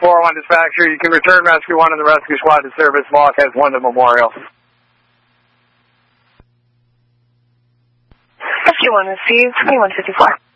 401 dispatcher. You can return Rescue 1 and the rescue squad to service. Lock has won the memorial. Rescue 1 received 2154.